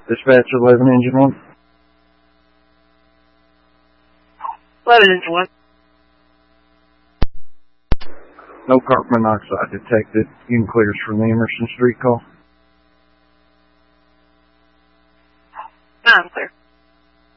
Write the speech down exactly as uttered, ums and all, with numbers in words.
Dispatch eleven engine one. eleven engine one. No carbon monoxide detected. You can clear us from the Emerson Street call.